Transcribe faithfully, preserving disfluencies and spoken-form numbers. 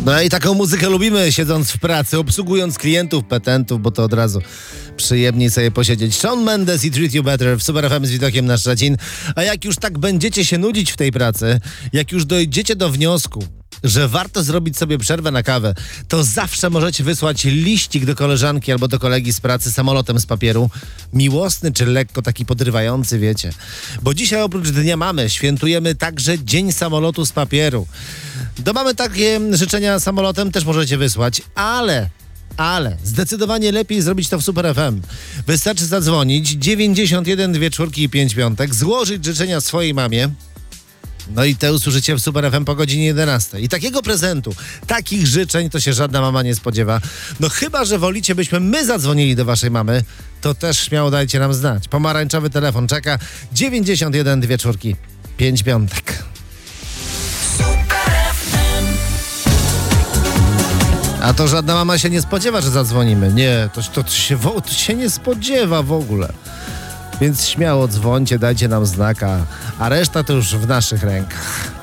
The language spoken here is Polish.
No i taką muzykę lubimy, siedząc w pracy, obsługując klientów, petentów, bo to od razu przyjemniej sobie posiedzieć. Shawn Mendes i Treat You Better w Super F M z widokiem na Szczecin. A jak już tak będziecie się nudzić w tej pracy, jak już dojdziecie do wniosku, że warto zrobić sobie przerwę na kawę, to zawsze możecie wysłać liścik do koleżanki albo do kolegi z pracy samolotem z papieru. Miłosny czy lekko taki podrywający, wiecie. Bo dzisiaj oprócz Dnia Mamy świętujemy także Dzień Samolotu z Papieru. Do mamy takie życzenia samolotem też możecie wysłać, ale... Ale zdecydowanie lepiej zrobić to w Super F M. Wystarczy zadzwonić dziewięćdziesiąt jeden, dwie czwórki i pięć piątek, złożyć życzenia swojej mamie. No i te usłyszycie w Super F M po godzinie jedenastej. I takiego prezentu, takich życzeń to się żadna mama nie spodziewa. No chyba, że wolicie, byśmy my zadzwonili do waszej mamy, to też śmiało dajcie nam znać. Pomarańczowy telefon czeka dziewięćdziesiąt jeden, dwie czwórki, pięć piątek. A to żadna mama się nie spodziewa, że zadzwonimy. Nie, to, to, to, się, to się nie spodziewa w ogóle. Więc śmiało dzwońcie, dajcie nam znaka, a reszta to już w naszych rękach.